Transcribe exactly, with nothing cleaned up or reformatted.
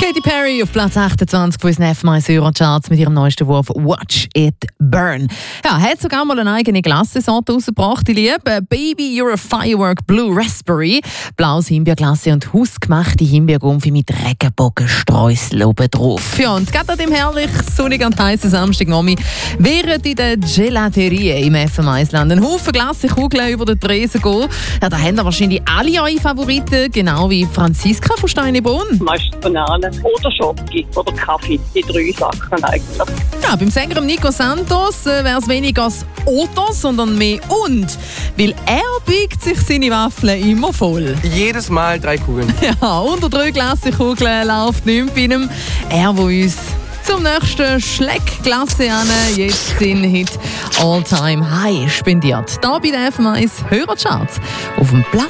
Katy Perry auf Platz achtundzwanzig von unseren F M eins Eurocharts mit ihrem neuesten Wurf «Watch It Burn». Ja, hat sogar mal eine eigene Glassesorte rausgebracht, die liebe «Baby, You're a Firework Blue Raspberry». Blaues Himbeerglasse und hausgemachte Himbeergumpfi mit Regenbogenstreusel oben drauf. Ja, und gerade an dem herrlich sonnigen und heißen Samstag noch während in der Gelaterie im F M eins-Land ein Haufen Glassekugeln über den Tresen gehen. Ja, da haben wahrscheinlich alle eure Favoriten, genau wie Franziska von Steinebrunn. Meistens Banane oder Schoki oder Kaffee, die drei Sachen eigentlich. Ja, beim Sänger Nico Santos äh, wäre es weniger das oder, sondern mehr und. Weil er biegt sich seine Waffeln immer voll. Jedes Mal drei Kugeln. Ja, unter drei Glassekugeln läuft nichts bei ihm. Er, der uns zum nächsten Schleckglasse an jetzt den Hit All Time High spendiert. Da bei der F M eins Hörercharts auf dem Platz